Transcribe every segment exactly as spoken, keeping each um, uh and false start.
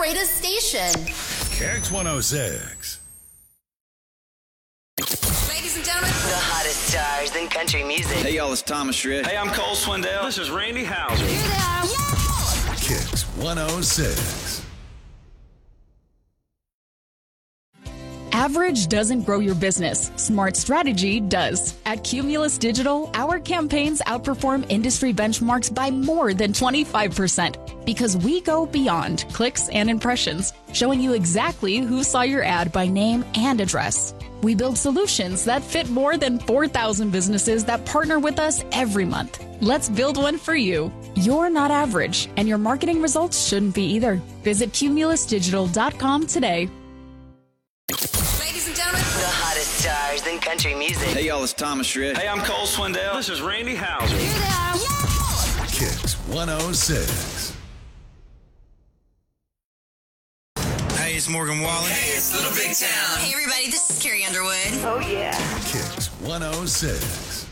greatest station. Kicks one oh six. Ladies and gentlemen, The hottest stars in country music. Hey, y'all, it's Thomas Rhett. Hey, I'm Cole Swindell. This is Randy Houser. here they are. Yeah! Kicks one oh six. Average doesn't grow your business. Smart strategy does. At Cumulus Digital, our campaigns outperform industry benchmarks by more than twenty-five percent because we go beyond clicks and impressions, showing you exactly who saw your ad by name and address. We build solutions that fit more than four thousand businesses that partner with us every month. Let's build one for you. You're not average, and your marketing results shouldn't be either. Visit cumulus digital dot com today. Ladies and gentlemen, The hottest stars in country music. Hey, y'all, it's Thomas Rhett. Hey, I'm Cole Swindell. This is Randy Houser. here they are. Yeah! Kicks one oh six. Hey, it's Morgan Wallen. Hey, it's Little Big Town. Hey, everybody, this is Carrie Underwood. Oh, yeah. Kicks one oh six.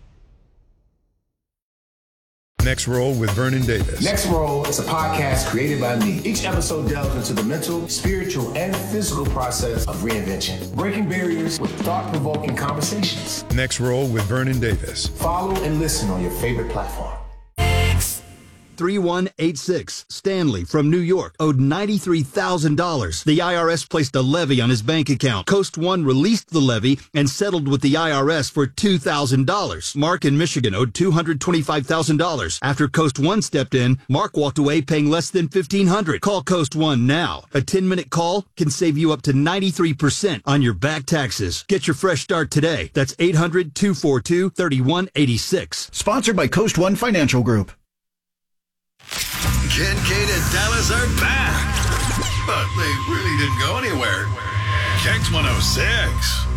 Next Roll with Vernon Davis. Next Roll is a podcast created by me. Each episode delves into the mental, spiritual, and physical process of reinvention, breaking barriers with thought-provoking conversations. Next Roll with Vernon Davis. Follow and listen on your favorite platform. three one eight six. Stanley from New York owed ninety-three thousand dollars. The I R S placed a levy on his bank account. Coast One released the levy and settled with the I R S for two thousand dollars. Mark in Michigan owed two hundred twenty-five thousand dollars. After Coast One stepped in, Mark walked away paying less than fifteen hundred dollars. Call Coast One now. A ten-minute call can save you up to ninety-three percent on your back taxes. Get your fresh start today. That's eight hundred, two four two, three one eight six. Sponsored by Coast One Financial Group. Kincaid and Dallas are back, but they really didn't go anywhere. Kicks one oh six.